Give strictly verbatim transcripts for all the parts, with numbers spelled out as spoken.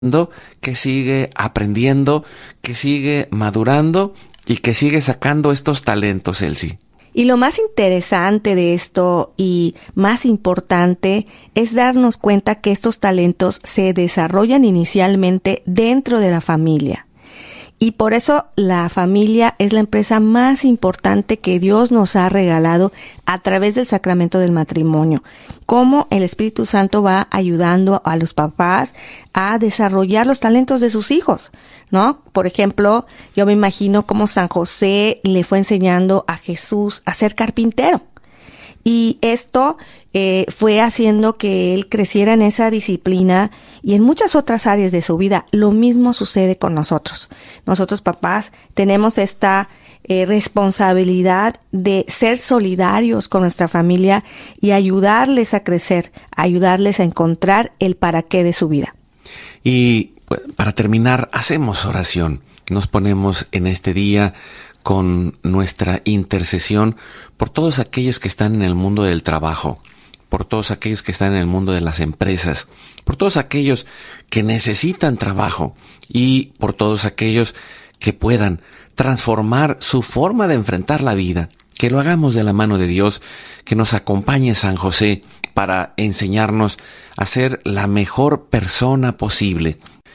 que sigue aprendiendo, que sigue madurando y que sigue sacando estos talentos, Elsie. Y lo más interesante de esto y más importante es darnos cuenta que estos talentos se desarrollan inicialmente dentro de la familia. Y por eso la familia es la empresa más importante que Dios nos ha regalado a través del sacramento del matrimonio. Cómo el Espíritu Santo va ayudando a los papás a desarrollar los talentos de sus hijos, ¿no? Por ejemplo, yo me imagino cómo San José le fue enseñando a Jesús a ser carpintero. Y esto eh, fue haciendo que él creciera en esa disciplina y en muchas otras áreas de su vida. Lo mismo sucede con nosotros. Nosotros, papás, tenemos esta eh, responsabilidad de ser solidarios con nuestra familia y ayudarles a crecer, ayudarles a encontrar el para qué de su vida. Y pues, para terminar, hacemos oración. Nos ponemos en este día con nuestra intercesión por todos aquellos que están en el mundo del trabajo, por todos aquellos que están en el mundo de las empresas, por todos aquellos que necesitan trabajo y por todos aquellos que puedan transformar su forma de enfrentar la vida. Que lo hagamos de la mano de Dios, que nos acompañe San José para enseñarnos a ser la mejor persona posible.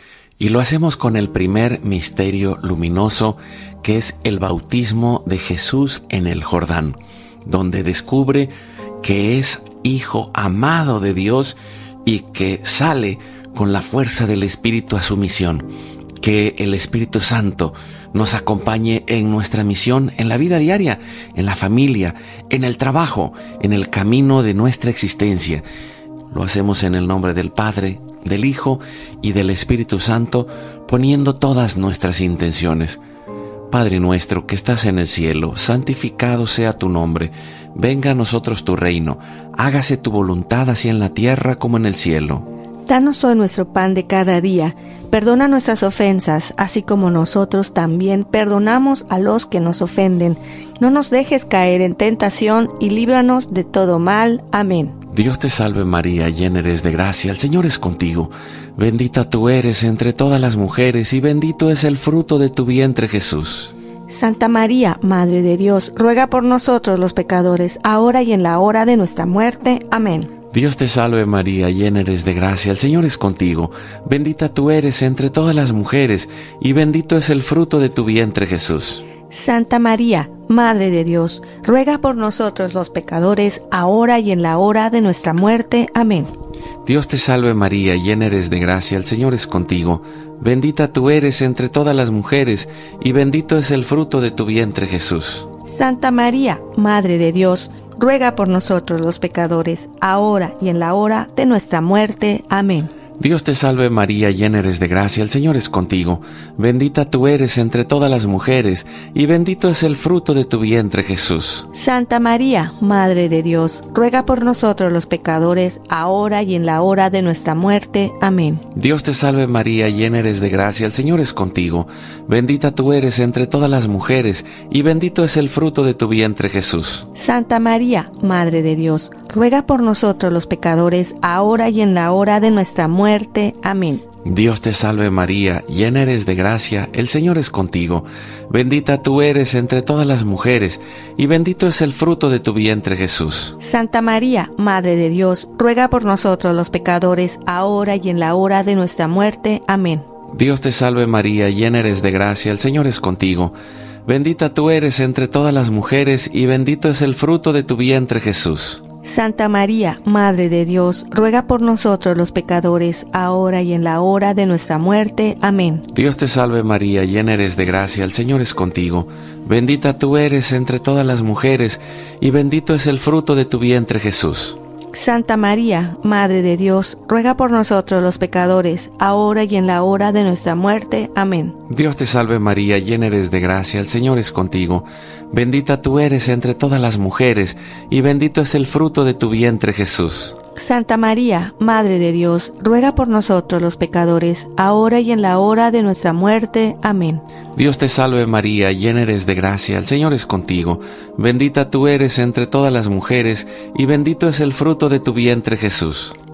Y lo hacemos con el primer misterio luminoso, que es el bautismo de Jesús en el Jordán, donde descubre que es hijo amado de Dios y que sale con la fuerza del Espíritu a su misión. Que el Espíritu Santo nos acompañe en nuestra misión, en la vida diaria, en la familia, en el trabajo, en el camino de nuestra existencia. Lo hacemos en el nombre del Padre, del Hijo y del Espíritu Santo, poniendo todas nuestras intenciones. Padre nuestro que estás en el cielo, santificado sea tu nombre. Venga a nosotros tu reino. Hágase tu voluntad así en la tierra como en el cielo. Danos hoy nuestro pan de cada día. Perdona nuestras ofensas, así como nosotros también perdonamos a los que nos ofenden. No nos dejes caer en tentación y líbranos de todo mal. Amén. Dios te salve María, llena eres de gracia, el Señor es contigo. Bendita tú eres entre todas las mujeres y bendito es el fruto de tu vientre Jesús. Santa María, Madre de Dios, ruega por nosotros los pecadores, ahora y en la hora de nuestra muerte. Amén. Dios te salve María, llena eres de gracia, el Señor es contigo. Bendita tú eres entre todas las mujeres y bendito es el fruto de tu vientre Jesús. Santa María, Madre de Dios, ruega por nosotros los pecadores, ahora y en la hora de nuestra muerte. Amén. Dios te salve María, llena eres de gracia, el Señor es contigo. Bendita tú eres entre todas las mujeres, y bendito es el fruto de tu vientre Jesús. Santa María, Madre de Dios, ruega por nosotros los pecadores, ahora y en la hora de nuestra muerte. Amén. Dios te salve María, llena eres de gracia, el Señor es contigo. Bendita tú eres entre todas las mujeres, y bendito es el fruto de tu vientre Jesús. Santa María, Madre de Dios, ruega por nosotros los pecadores, ahora y en la hora de nuestra muerte. Amén. Dios te salve María, llena eres de gracia, el Señor es contigo. Bendita tú eres entre todas las mujeres, y bendito es el fruto de tu vientre Jesús. Santa María, Madre de Dios, ruega por nosotros los pecadores, ahora y en la hora de nuestra muerte. Muerte. Amén. Dios te salve María, llena eres de gracia, el Señor es contigo. Bendita tú eres entre todas las mujeres, y bendito es el fruto de tu vientre Jesús. Santa María, Madre de Dios, ruega por nosotros los pecadores, ahora y en la hora de nuestra muerte. Amén. Dios te salve María, llena eres de gracia, el Señor es contigo. Bendita tú eres entre todas las mujeres, y bendito es el fruto de tu vientre Jesús. Santa María, Madre de Dios, ruega por nosotros los pecadores, ahora y en la hora de nuestra muerte. Amén. Dios te salve María, llena eres de gracia, el Señor es contigo. Bendita tú eres entre todas las mujeres, y bendito es el fruto de tu vientre Jesús. Santa María, Madre de Dios, ruega por nosotros los pecadores, ahora y en la hora de nuestra muerte. Amén. Dios te salve María, llena eres de gracia, el Señor es contigo. Bendita tú eres entre todas las mujeres, y bendito es el fruto de tu vientre Jesús. Santa María, Madre de Dios, ruega por nosotros los pecadores, ahora y en la hora de nuestra muerte. Amén. Dios te salve María, llena eres de gracia, el Señor es contigo. Bendita tú eres entre todas las mujeres, y bendito es el fruto de tu vientre Jesús.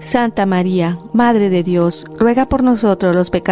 Santa María, Madre de Dios, ruega por nosotros los pecadores,